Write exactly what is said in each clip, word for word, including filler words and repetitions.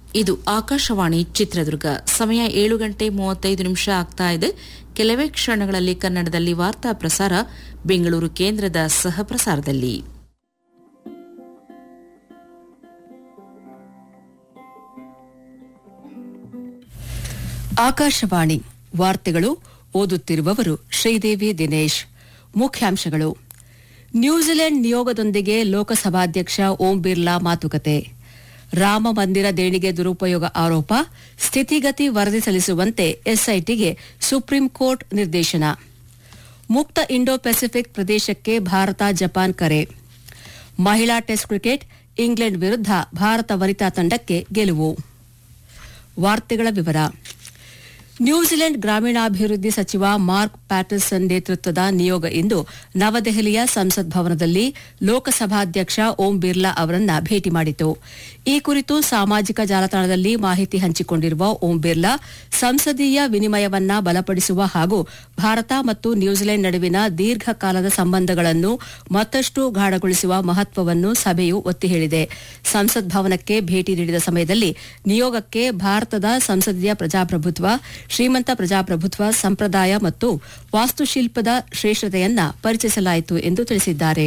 ಇದು ಆಕಾಶವಾಣಿ ಚಿತ್ರದುರ್ಗ. ಸಮಯ ಏಳು ಗಂಟೆ ಮೂವತ್ತೈದು ನಿಮಿಷ ಆಗ್ತಾ ಇದೆ. ಕೆಲವೇ ಕ್ಷಣಗಳಲ್ಲಿ ಕನ್ನಡದಲ್ಲಿ ವಾರ್ತಾ ಪ್ರಸಾರ ಬೆಂಗಳೂರು ಕೇಂದ್ರದ ಸಹ ಪ್ರಸಾರದಲ್ಲಿ. ಆಕಾಶವಾಣಿ ವಾರ್ತೆಗಳು. ಓದುತ್ತಿರುವವರು ಶ್ರೀದೇವಿ ದಿನೇಶ್. ಮುಖ್ಯಾಂಶಗಳು: ನ್ಯೂಜಿಲೆಂಡ್ ನಿಯೋಗದೊಂದಿಗೆ ಲೋಕಸಭಾಧ್ಯಕ್ಷ ಓಂ ಬಿರ್ಲಾ ಮಾತುಕತೆ. ರಾಮ ಮಂದಿರ ದೇಣಿಗೆ ದುರುಪಯೋಗ ಆರೋಪ, ಸ್ಥಿತಿಗತಿ ವರದಿ ಸಲ್ಲಿಸುವಂತೆ ಎಸ್ಐಟಿಗೆ ಸುಪ್ರೀಂ ಕೋರ್ಟ್ ನಿರ್ದೇಶನ. ಮುಕ್ತ ಇಂಡೋ ಪೆಸಿಫಿಕ್ ಪ್ರದೇಶಕ್ಕೆ ಭಾರತ ಜಪಾನ್ ಕರೆ. ಮಹಿಳಾ ಟೆಸ್ಟ್ ಕ್ರಿಕೆಟ್, ಇಂಗ್ಲೆಂಡ್ ವಿರುದ್ಧ ಭಾರತ ವನಿತಾ ತಂಡಕ್ಕೆ ಗೆಲುವು. ವಾರ್ತೆಗಳ ವಿವರ. ನ್ಯೂಜಿಲೆಂಡ್ ಗ್ರಾಮೀಣಾಭಿವೃದ್ಧಿ ಸಚಿವ ಮಾರ್ಕ್ ಪ್ಯಾಟರ್ಸನ್ ನೇತೃತ್ವದ ನಿಯೋಗ ಇಂದು ನವದೆಹಲಿಯ ಸಂಸತ್ ಭವನದಲ್ಲಿ ಲೋಕಸಭಾಧ್ಯಕ್ಷ ಓಂ ಬಿರ್ಲಾ ಅವರನ್ನ ಭೇಟಿ ಮಾಡಿತು. ಈ ಕುರಿತು ಸಾಮಾಜಿಕ ಜಾಲತಾಣದಲ್ಲಿ ಮಾಹಿತಿ ಹಂಚಿಕೊಂಡಿರುವ ಓಂ ಬಿರ್ಲಾ, ಸಂಸದೀಯ ವಿನಿಮಯವನ್ನ ಬಲಪಡಿಸುವ ಹಾಗೂ ಭಾರತ ಮತ್ತು ನ್ಯೂಜಿಲೆಂಡ್ ನಡುವಿನ ದೀರ್ಘಕಾಲದ ಸಂಬಂಧಗಳನ್ನು ಮತ್ತಷ್ಟು ಗಾಢಗೊಳಿಸುವ ಮಹತ್ವವನ್ನು ಸಭೆಯು ಒತ್ತಿ ಹೇಳಿದೆ. ಸಂಸತ್ ಭವನಕ್ಕೆ ಭೇಟಿ ನೀಡಿದ ಸಮಯದಲ್ಲಿ ನಿಯೋಗಕ್ಕೆ ಭಾರತದ ಸಂಸದೀಯ ಪ್ರಜಾಪ್ರಭುತ್ವ, ಶ್ರೀಮಂತ ಪ್ರಜಾಪ್ರಭುತ್ವ ಸಂಪ್ರದಾಯ ಮತ್ತು ವಾಸ್ತುಶಿಲ್ಪದ ಶ್ರೇಷ್ಠತೆಯನ್ನ ಪರಿಚಯಿಸಲಾಯಿತು ಎಂದು ತಿಳಿಸಿದ್ದಾರೆ.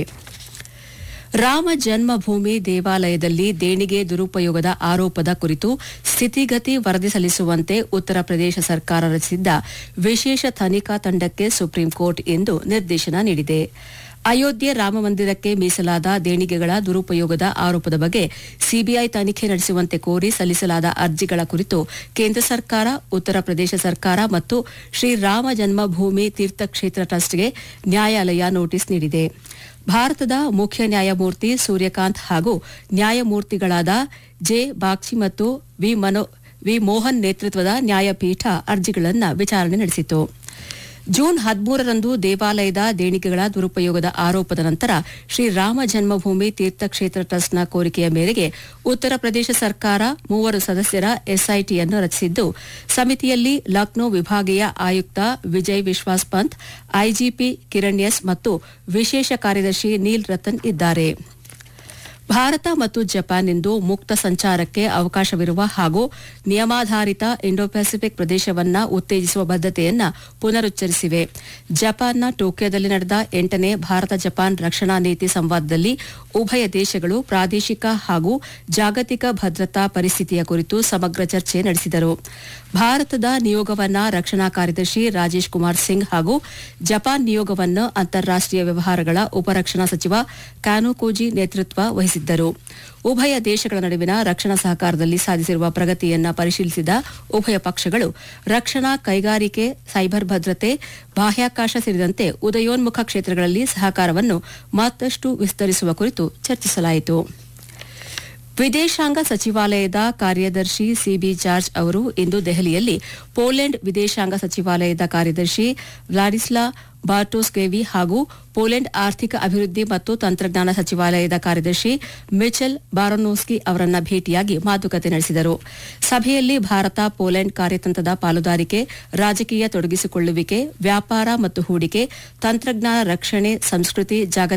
ರಾಮ ಜನ್ಮಭೂಮಿ ದೇವಾಲಯದಲ್ಲಿ ದೇಣಿಗೆ ದುರುಪಯೋಗದ ಆರೋಪದ ಕುರಿತು ಸ್ಥಿತಿಗತಿ ವರದಿ ಸಲ್ಲಿಸುವಂತೆ ಉತ್ತರ ಪ್ರದೇಶ ಸರ್ಕಾರ ರಚಿಸಿದ್ದ ವಿಶೇಷ ತನಿಖಾ ತಂಡಕ್ಕೆ ಸುಪ್ರೀಂ ಕೋರ್ಟ್ ಇಂದು ನಿರ್ದೇಶನ ನೀಡಿದೆ. ಅಯೋಧ್ಯೆ ರಾಮಮಂದಿರಕ್ಕೆ ಮೀಸಲಾದ ದೇಣಿಗೆಗಳ ದುರುಪಯೋಗದ ಆರೋಪದ ಬಗ್ಗೆ ಸಿಬಿಐ ತನಿಖೆ ನಡೆಸುವಂತೆ ಕೋರಿ ಸಲ್ಲಿಸಲಾದ ಅರ್ಜಿಗಳ ಕುರಿತು ಕೇಂದ್ರ ಸರ್ಕಾರ, ಉತ್ತರ ಪ್ರದೇಶ ಸರ್ಕಾರ ಮತ್ತು ಶ್ರೀರಾಮ ಜನ್ಮಭೂಮಿ ತೀರ್ಥಕ್ಷೇತ್ರ ಟ್ರಸ್ಟ್ಗೆ ನ್ಯಾಯಾಲಯ ನೋಟಿಸ್ ನೀಡಿದೆ. ಭಾರತದ ಮುಖ್ಯ ನ್ಯಾಯಮೂರ್ತಿ ಸೂರ್ಯಕಾಂತ್ ಹಾಗೂ ನ್ಯಾಯಮೂರ್ತಿಗಳಾದ ಜೆ ಬಾಗ್ಚಿ ಮತ್ತು ವಿ ಮೋಹನ್ ನೇತೃತ್ವದ ನ್ಯಾಯಪೀಠ ಅರ್ಜಿಗಳನ್ನು ವಿಚಾರಣೆ ನಡೆಸಿತು. ಜೂನ್ ಹದಿಮೂರರಂದು ದೇವಾಲಯದ ದೇಣಿಗೆಗಳ ದುರುಪಯೋಗದ ಆರೋಪದ ನಂತರ ಶ್ರೀರಾಮ ಜನ್ಮಭೂಮಿ ತೀರ್ಥಕ್ಷೇತ್ರ ಟ್ರಸ್ಟ್ನ ಕೋರಿಕೆಯ ಮೇರೆಗೆ ಉತ್ತರ ಪ್ರದೇಶ ಸರ್ಕಾರ ಮೂವರು ಸದಸ್ಯರ ಎಸ್ಐಟಿಯನ್ನು ರಚಿಸಿದ್ದು, ಸಮಿತಿಯಲ್ಲಿ ಲಕ್ನೋ ವಿಭಾಗೀಯ ಆಯುಕ್ತ ವಿಜಯ್ ವಿಶ್ವಾಸ್ ಪಂತ್, ಐಜಿಪಿ ಕಿರಣ್ ಎಸ್ ಮತ್ತು ವಿಶೇಷ ಕಾರ್ಯದರ್ಶಿ ನೀಲ್ ರತನ್ ಇದ್ದಾರೆ. ಭಾರತ ಮತ್ತು ಜಪಾನ್ ಇಂದು ಮುಕ್ತ ಸಂಚಾರಕ್ಕೆ ಅವಕಾಶವಿರುವ ಹಾಗೂ ನಿಯಮಾಧಾರಿತ ಇಂಡೋ ಪೆಸಿಫಿಕ್ ಪ್ರದೇಶವನ್ನ ಉತ್ತೇಜಿಸುವ ಬದ್ಧತೆಯನ್ನ ಪುನರುಚ್ಚರಿಸಿವೆ. ಜಪಾನ್ನ ಟೋಕಿಯೋದಲ್ಲಿ ನಡೆದ ಎಂಟನೇ ಭಾರತ ಜಪಾನ್ ರಕ್ಷಣಾ ನೀತಿ ಸಂವಾದದಲ್ಲಿ ಉಭಯ ದೇಶಗಳು ಪ್ರಾದೇಶಿಕ ಹಾಗೂ ಜಾಗತಿಕ ಭದ್ರತಾ ಪರಿಸ್ಥಿತಿಯ ಕುರಿತು ಸಮಗ್ರ ಚರ್ಚೆ ನಡೆಸಿದರು. ಭಾರತದ ನಿಯೋಗವನ್ನ ರಕ್ಷಣಾ ಕಾರ್ಯದರ್ಶಿ ರಾಜೇಶ್ ಕುಮಾರ್ ಸಿಂಗ್ ಹಾಗೂ ಜಪಾನ್ ನಿಯೋಗವನ್ನು ಅಂತಾರಾಷ್ಟೀಯ ವ್ಯವಹಾರಗಳ ಉಪರಕ್ಷಣಾ ಸಚಿವ ಕಾನುಕೋಜಿ ನೇತೃತ್ವ ವಹಿಸಿದ್ದರು. ಉಭಯ ದೇಶಗಳ ನಡುವಿನ ರಕ್ಷಣಾ ಸಹಕಾರದಲ್ಲಿ ಸಾಧಿಸಿರುವ ಪ್ರಗತಿಯನ್ನ ಪರಿಶೀಲಿಸಿದ ಉಭಯ ಪಕ್ಷಗಳು ರಕ್ಷಣಾ ಕೈಗಾರಿಕೆ, ಸೈಬರ್ ಭದ್ರತೆ, ಬಾಹ್ಯಾಕಾಶ ಸೇರಿದಂತೆ ಉದಯೋನ್ಮುಖ ಕ್ಷೇತ್ರಗಳಲ್ಲಿ ಸಹಕಾರವನ್ನು ಮತ್ತಷ್ಟು ವಿಸ್ತರಿಸುವ ಕುರಿತು ಚರ್ಚಿಸಲಾಯಿತು. ವಿದೇಶಾಂಗ ಸಚಿವಾಲಯದ ಕಾರ್ಯದರ್ಶಿ ಸಿಬಿ ಜಾರ್ಜ್ ಅವರು ಇಂದು ದೆಹಲಿಯಲ್ಲಿ ಪೋಲೆಂಡ್ ವಿದೇಶಾಂಗ ಸಚಿವಾಲಯದ ಕಾರ್ಯದರ್ಶಿ ವ್ಲಾಡಿಸ್ಲಾ ಬಾರ್ಟೋಸ್ಕೇವಿ ಹಾಗೂ ಪೋಲೆಂಡ್ ಆರ್ಥಿಕ ಅಭಿವೃದ್ಧಿ ಮತ್ತು ತಂತ್ರಜ್ಞಾನ ಸಚಿವಾಲಯದ ಕಾರ್ಯದರ್ಶಿ ಮಿಚೆಲ್ ಬಾರನೋಸ್ಕಿ ಅವರನ್ನ ಭೇಟಿಯಾಗಿ ಮಾತುಕತೆ ನಡೆಸಿದರು. ಸಭೆಯಲ್ಲಿ ಭಾರತ ಪೋಲೆಂಡ್ ಕಾರ್ಯತಂತ್ರದ ಪಾಲುದಾರಿಕೆ, ರಾಜಕೀಯ ತೊಡಗಿಸಿಕೊಳ್ಳುವಿಕೆ, ವ್ಯಾಪಾರ ಮತ್ತು ಹೂಡಿಕೆ, ತಂತ್ರಜ್ಞಾನ ರಕ್ಷಣೆ, ಸಂಸ್ಕೃತಿ, ಜಾಗತಿಕ